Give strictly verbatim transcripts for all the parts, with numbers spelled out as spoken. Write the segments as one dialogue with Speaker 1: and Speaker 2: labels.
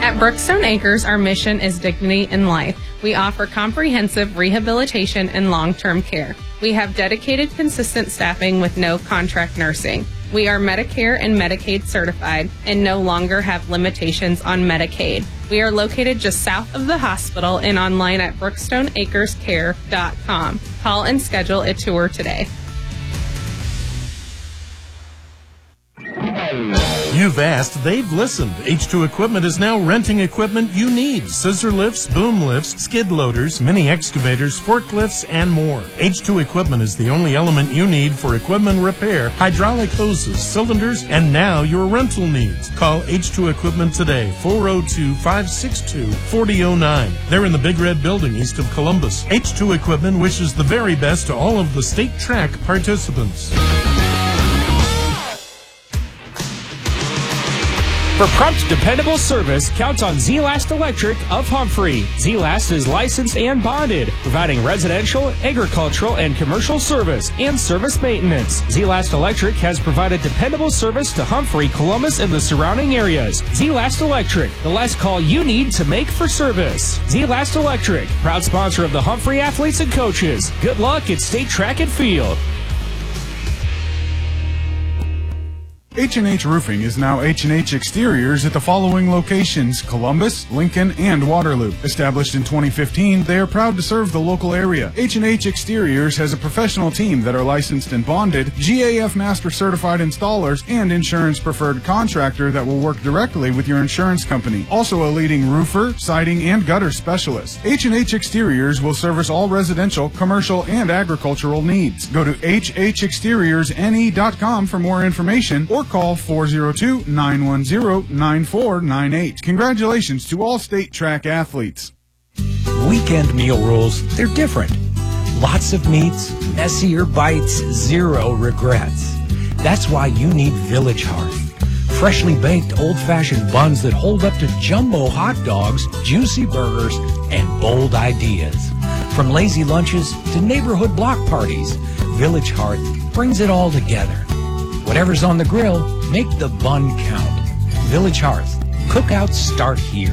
Speaker 1: At Brookstone Acres, our mission is dignity in life. We offer comprehensive rehabilitation and long-term care. We have dedicated, consistent staffing with no contract nursing. We are Medicare and Medicaid certified and no longer have limitations on Medicaid. We are located just south of the hospital and online at brookstone acres care dot com. Call and schedule a tour today.
Speaker 2: You've asked, they've listened. H two Equipment is now renting equipment you need. Scissor lifts, boom lifts, skid loaders, mini excavators, forklifts, and more. H two Equipment is the only element you need for equipment repair, hydraulic hoses, cylinders, and now your rental needs. Call H two Equipment today, four oh two, five six two, four oh nine. They're in the Big Red Building east of Columbus. H two Equipment wishes the very best to all of the state track participants.
Speaker 3: For prompt, dependable service, count on Z-Last Electric of Humphrey. Z-Last is licensed and bonded, providing residential, agricultural, and commercial service and service maintenance. Z-Last Electric has provided dependable service to Humphrey, Columbus, and the surrounding areas. Z-Last Electric, the last call you need to make for service. Z-Last Electric, proud sponsor of the Humphrey athletes and coaches. Good luck at State Track and Field.
Speaker 4: H and H Roofing is now H and H Exteriors at the following locations: Columbus, Lincoln, and Waterloo. Established in twenty fifteen, they are proud to serve the local area. H and H Exteriors has a professional team that are licensed and bonded, G A F Master Certified installers, and insurance preferred contractor that will work directly with your insurance company. Also a leading roofer, siding, and gutter specialist. H and H Exteriors will service all residential, commercial, and agricultural needs. Go to H H exteriors N E dot com for more information or call four oh two, nine one oh, nine four nine eight. Congratulations to all state track athletes.
Speaker 5: Weekend meal rules, they're different. Lots of meats, messier bites, zero regrets. That's why you need Village Hearth. Freshly baked old-fashioned buns that hold up to jumbo hot dogs, juicy burgers, and bold ideas. From lazy lunches to neighborhood block parties, Village Hearth brings it all together. Whatever's on the grill, make the bun count. Village Hearth. Cookouts start here.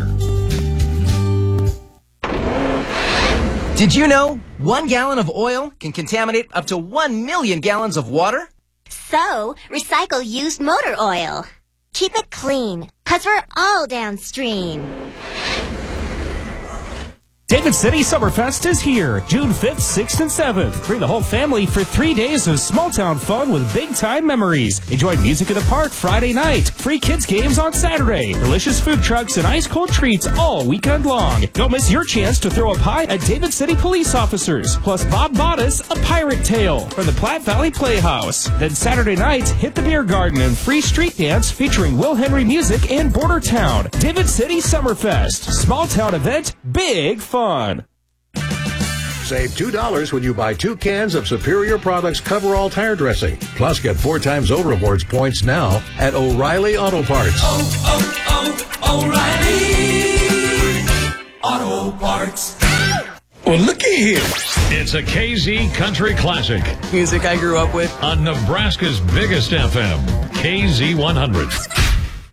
Speaker 6: Did you know one gallon of oil can contaminate up to one million gallons of water?
Speaker 7: So, recycle used motor oil. Keep it clean, 'cause we're all downstream.
Speaker 3: David City Summerfest is here, June fifth, sixth, and seventh. Bring the whole family for three days of small-town fun with big-time memories. Enjoy music in the park Friday night, free kids games on Saturday, delicious food trucks and ice-cold treats all weekend long. Don't miss your chance to throw a pie at David City police officers, plus Bob Bottas, A Pirate Tale from the Platte Valley Playhouse. Then Saturday night, hit the beer garden and free street dance featuring Will Henry Music and Border Town. David City Summerfest, small-town event, big fun. Fun.
Speaker 8: Save two dollars when you buy two cans of Superior Products Coverall Tire Dressing. Plus, get four times O Rewards points now at O'Reilly Auto Parts.
Speaker 9: Oh, oh, oh, O'Reilly Auto Parts.
Speaker 8: Well, looky here. It's a K Z Country Classic.
Speaker 6: Music I grew up with.
Speaker 8: On Nebraska's biggest F M, K Z one hundred.